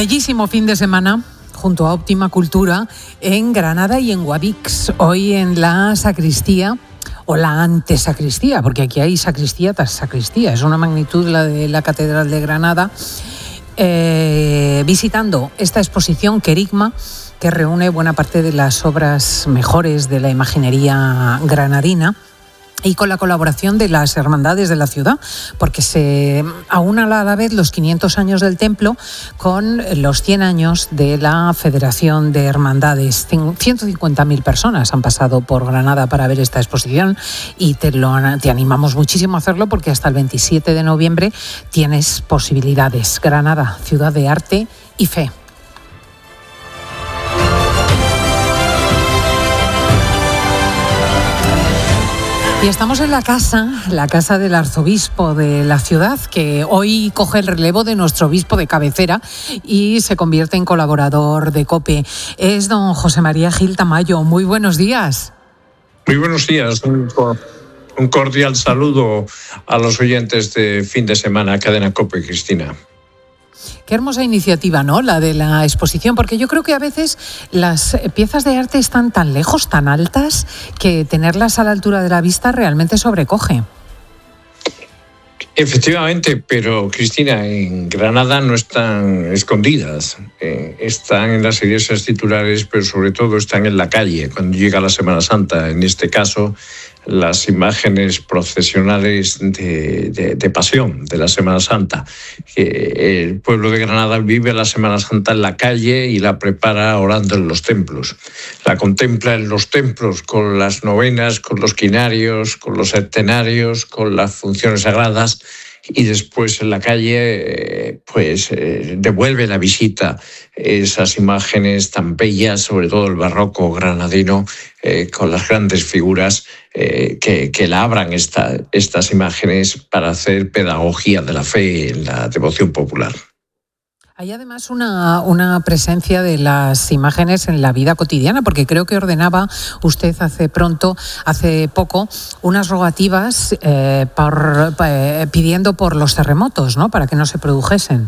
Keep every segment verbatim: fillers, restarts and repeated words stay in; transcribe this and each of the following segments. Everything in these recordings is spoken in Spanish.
Bellísimo fin de semana junto a Óptima Cultura en Granada y en Guadix. Hoy en la sacristía o la antesacristía, porque aquí hay sacristía tras sacristía. Es una magnitud la de la Catedral de Granada. Eh, visitando esta exposición Querigma, que reúne buena parte de las obras mejores de la imaginería granadina, y con la colaboración de las hermandades de la ciudad, porque se aúna a la vez los quinientos años del templo con los cien años de la Federación de Hermandades. ciento cincuenta mil personas han pasado por Granada para ver esta exposición y te, lo, te animamos muchísimo a hacerlo, porque hasta el veintisiete de noviembre tienes posibilidades. Granada, ciudad de arte y fe. Y estamos en la casa, la casa del arzobispo de la ciudad, que hoy coge el relevo de nuestro obispo de cabecera y se convierte en colaborador de COPE. Es don José María Gil Tamayo. Muy buenos días. Muy buenos días. Un, un cordial saludo a los oyentes de fin de semana, Cadena COPE, Cristina. Qué hermosa iniciativa, ¿no?, la de la exposición, porque yo creo que a veces las piezas de arte están tan lejos, tan altas, que tenerlas a la altura de la vista realmente sobrecoge. Efectivamente, pero Cristina, en Granada no están escondidas, eh, están en las iglesias titulares, pero sobre todo están en la calle cuando llega la Semana Santa. En este caso, las imágenes procesionales de, de, de pasión de la Semana Santa. El pueblo de Granada vive la Semana Santa en la calle y la prepara orando en los templos. La contempla en los templos con las novenas, con los quinarios, con los septenarios, con las funciones sagradas, y después en la calle pues eh, devuelve la visita esas imágenes tan bellas, sobre todo el barroco granadino, eh, con las grandes figuras eh, que, que labran esta, estas imágenes para hacer pedagogía de la fe en la devoción popular. Hay además una, una presencia de las imágenes en la vida cotidiana, porque creo que ordenaba usted hace pronto, hace poco, unas rogativas eh, por, eh, pidiendo por los terremotos, ¿no?, para que no se produjesen.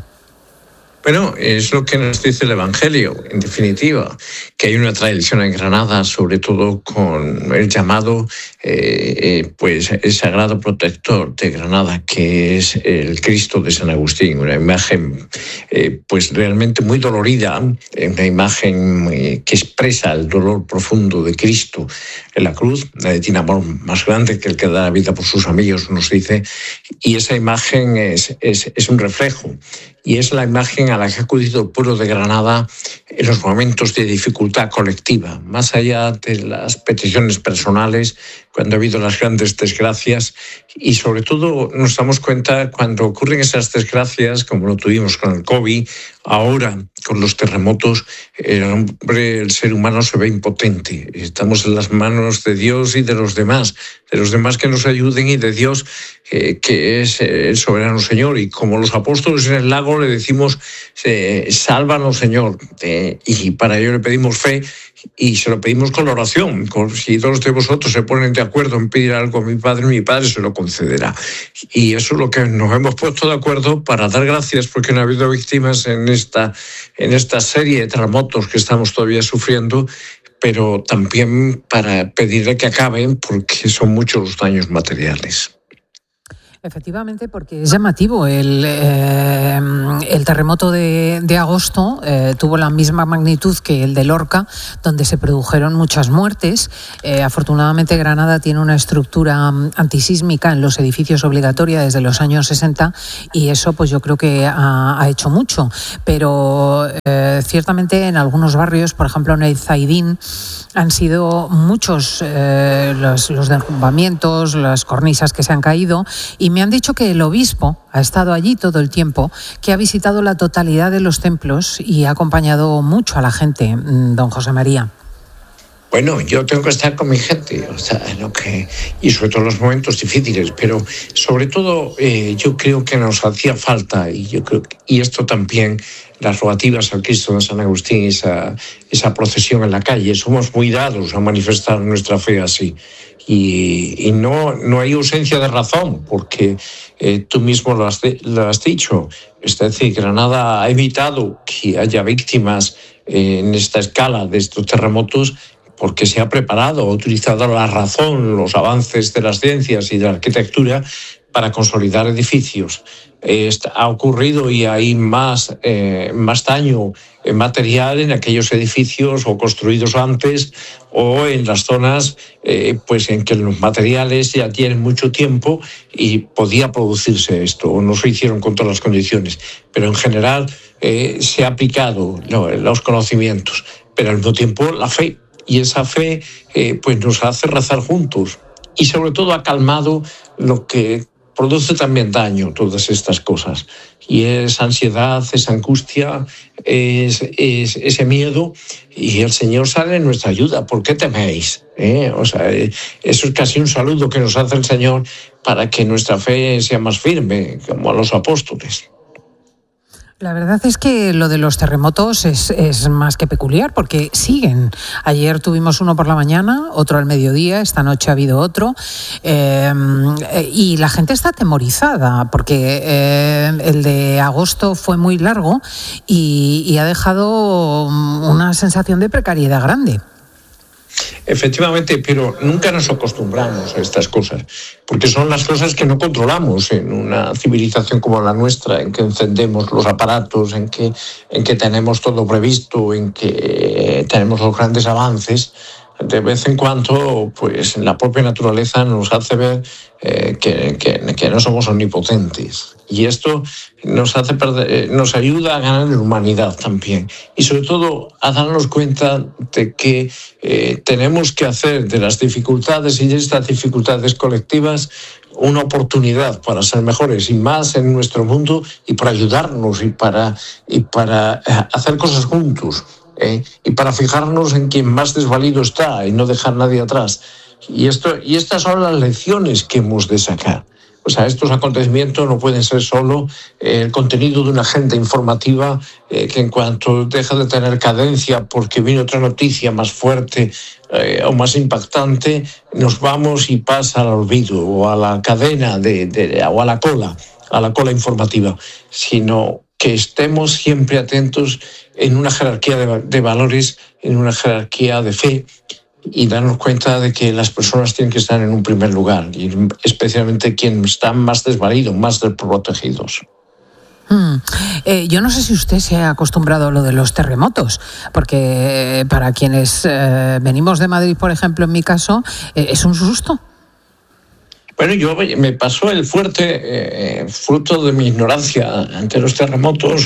Bueno, es lo que nos dice el Evangelio, en definitiva, que hay una tradición en Granada, sobre todo con el llamado eh, eh, pues el sagrado protector de Granada, que es el Cristo de San Agustín, una imagen eh, pues realmente muy dolorida, una imagen eh, que expresa el dolor profundo de Cristo en la cruz. Nadie tiene amor más grande que el que da la vida por sus amigos, nos dice, y esa imagen es, es, es un reflejo, y es la imagen a la que ha acudido el pueblo de Granada en los momentos de dificultad colectiva, más allá de las peticiones personales, cuando ha habido las grandes desgracias, y sobre todo nos damos cuenta cuando ocurren esas desgracias, como lo tuvimos con el COVID, ahora con los terremotos, el hombre, el ser humano se ve impotente. Estamos en las manos de Dios y de los demás, de los demás que nos ayuden, y de Dios, eh, que es el soberano Señor. Y como los apóstoles en el lago le decimos, eh, sálvanos, Señor, eh, y para ello le pedimos fe, y se lo pedimos con la oración. Si dos de vosotros se ponen de acuerdo en pedir algo a mi Padre, mi Padre se lo concederá. Y eso es lo que nos hemos puesto de acuerdo, para dar gracias porque no ha habido víctimas en esta, en esta serie de terremotos que estamos todavía sufriendo, pero también para pedirle que acaben, porque son muchos los daños materiales. Efectivamente, porque es llamativo. El, eh, el terremoto de, de agosto eh, tuvo la misma magnitud que el de Lorca, donde se produjeron muchas muertes. Eh, afortunadamente, Granada tiene una estructura antisísmica en los edificios obligatoria desde los años sesenta, y eso pues yo creo que ha, ha hecho mucho. Pero eh, ciertamente en algunos barrios, por ejemplo en el Zaidín, han sido muchos eh, los, los derrumbamientos, las cornisas que se han caído, y me han dicho que el obispo ha estado allí todo el tiempo, que ha visitado la totalidad de los templos y ha acompañado mucho a la gente, don José María. Bueno, yo tengo que estar con mi gente, o sea, lo que, y sobre todo en los momentos difíciles, pero sobre todo eh, yo creo que nos hacía falta, y yo creo que, y esto también, las rogativas al Cristo de San Agustín, esa, esa procesión en la calle. Somos muy dados a manifestar nuestra fe así. Y, y no, no hay ausencia de razón, porque eh, tú mismo lo has, de, lo has dicho. Es decir, Granada ha evitado que haya víctimas eh, en esta escala de estos terremotos porque se ha preparado, ha utilizado la razón, los avances de las ciencias y de la arquitectura para consolidar edificios. Eh, ha ocurrido y hay más, eh, más daño material en aquellos edificios o construidos antes o en las zonas eh, pues en que los materiales ya tienen mucho tiempo y podía producirse esto, o no se hicieron con todas las condiciones. Pero en general eh, se ha aplicado no, los conocimientos, pero al mismo tiempo la fe. Y esa fe eh, pues nos hace rezar juntos y sobre todo ha calmado lo que produce también daño, todas estas cosas. Y es ansiedad, es angustia, es, es ese miedo, y el Señor sale en nuestra ayuda. ¿Por qué teméis? ¿Eh? O sea, eso es casi un saludo que nos hace el Señor para que nuestra fe sea más firme, como a los apóstoles. La verdad es que lo de los terremotos es, es más que peculiar, porque siguen. Ayer tuvimos uno por la mañana, otro al mediodía, esta noche ha habido otro, eh, y la gente está atemorizada, porque eh, el de agosto fue muy largo y, y ha dejado una sensación de precariedad grande. Efectivamente, pero nunca nos acostumbramos a estas cosas, porque son las cosas que no controlamos en una civilización como la nuestra, en que encendemos los aparatos, en que, en que tenemos todo previsto, en que tenemos los grandes avances. De vez en cuando, pues la propia naturaleza nos hace ver eh, que, que, que no somos omnipotentes. Y esto nos hace perder, nos ayuda a ganar en humanidad también. Y sobre todo a darnos cuenta de que eh, tenemos que hacer de las dificultades y de estas dificultades colectivas una oportunidad para ser mejores y más en nuestro mundo, y para ayudarnos y para, y para hacer cosas juntos. Eh, y para fijarnos en quien más desvalido está y no dejar a nadie atrás. Y, esto, y estas son las lecciones que hemos de sacar. O sea, estos acontecimientos no pueden ser solo eh, el contenido de una agenda informativa eh, que en cuanto deja de tener cadencia porque viene otra noticia más fuerte eh, o más impactante, nos vamos y pasa al olvido o a la cadena de, de, o a la cola, a la cola informativa, sino que estemos siempre atentos en una jerarquía de, de valores, en una jerarquía de fe, y darnos cuenta de que las personas tienen que estar en un primer lugar, y especialmente quienes están más desvalidos, más desprotegidos. Hmm. Eh, yo no sé si usted se ha acostumbrado a lo de los terremotos, porque eh, para quienes eh, venimos de Madrid, por ejemplo, en mi caso, eh, es un susto. Bueno, yo me pasó el fuerte, eh, fruto de mi ignorancia ante los terremotos.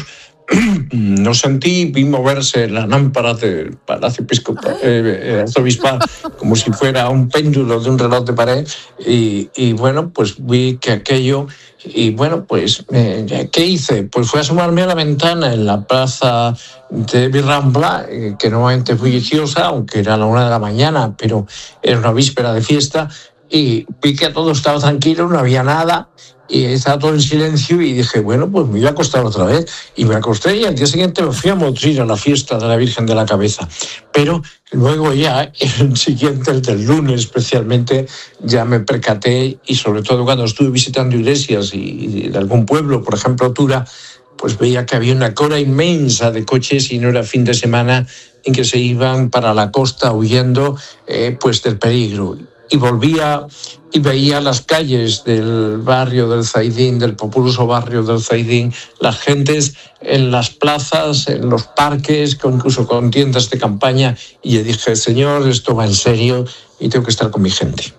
No sentí, vi moverse la lámpara del Palacio Episcopal, eh, Arzobispal como si fuera un péndulo de un reloj de pared, y, y bueno, pues vi que aquello, y bueno, pues eh, ¿qué hice? Pues fui a asomarme a la ventana en la plaza de Virrambla, eh, que normalmente es bulliciosa, aunque era a la una de la mañana, pero era una víspera de fiesta, y vi que todo estaba tranquilo, no había nada, y estaba todo en silencio, y dije, bueno, pues me voy a acostar otra vez. Y me acosté, y al día siguiente me fui a Motril, a la fiesta de la Virgen de la Cabeza. Pero luego ya, el siguiente, el del lunes especialmente, ya me percaté, y sobre todo cuando estuve visitando iglesias y, y de algún pueblo, por ejemplo Tura, pues veía que había una cola inmensa de coches, y no era fin de semana, en que se iban para la costa huyendo eh, pues del peligro. Y volvía y veía las calles del barrio del Zaidín, del populoso barrio del Zaidín, las gentes en las plazas, en los parques, incluso con tiendas de campaña, y yo dije, Señor, esto va en serio y tengo que estar con mi gente.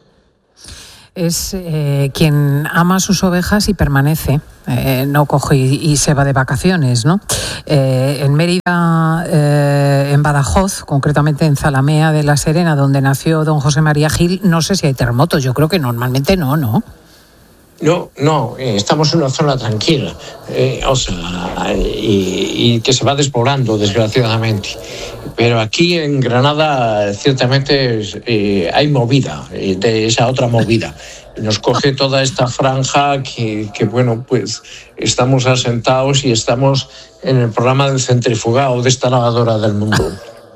Es eh, quien ama a sus ovejas y permanece, eh, no coge y, y se va de vacaciones, ¿no? Eh, en Mérida, eh, en Badajoz, concretamente en Zalamea de la Serena, donde nació don José María Gil, no sé si hay terremotos, yo creo que normalmente no, ¿no? No, no, eh, estamos en una zona tranquila, eh, o sea, y, y que se va despoblando, desgraciadamente. Pero aquí en Granada, ciertamente, eh, hay movida, eh, de esa otra movida. Nos coge toda esta franja que, que, bueno, pues estamos asentados y estamos en el programa del centrifugado de esta lavadora del mundo.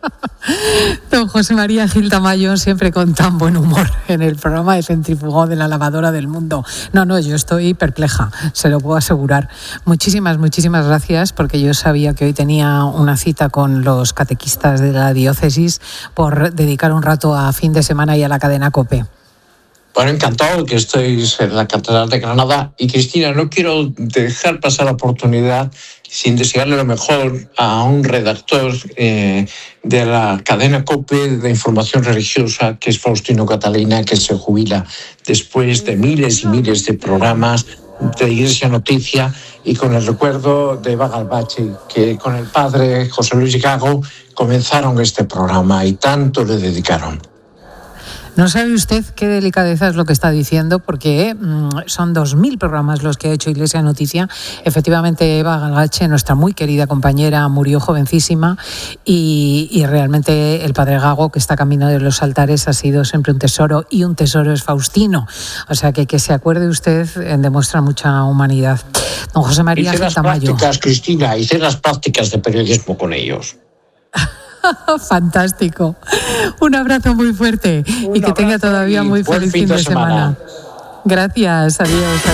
Don José María Gil Tamayo, siempre con tan buen humor en el programa de Centrifugado de la Lavadora del Mundo. No, no, yo estoy perpleja, se lo puedo asegurar. Muchísimas, muchísimas gracias, porque yo sabía que hoy tenía una cita con los catequistas de la diócesis por dedicar un rato a fin de semana y a la cadena COPE. Bueno, encantado que estéis en la Catedral de Granada. Y Cristina, no quiero dejar pasar la oportunidad sin desearle lo mejor a un redactor eh, de la cadena COPE de información religiosa, que es Faustino Catalina, que se jubila después de miles y miles de programas de Iglesia Noticia, y con el recuerdo de Eva Galbache, que con el padre José Luis Gago comenzaron este programa y tanto le dedicaron. No sabe usted qué delicadeza es lo que está diciendo, porque mmm, son dos mil programas los que ha hecho Iglesia Noticia. Efectivamente, Eva Galbache, nuestra muy querida compañera, murió jovencísima, y, y realmente el padre Gago, que está camino de los altares, ha sido siempre un tesoro, y un tesoro es Faustino. O sea que que se acuerde usted eh, demuestra mucha humanidad. Don José María Gil Tamayo. Hice las prácticas, Cristina, hice las prácticas de periodismo con ellos. Fantástico. Un abrazo muy fuerte. Un y que tenga todavía muy feliz fin de semana. semana. Gracias. Adiós.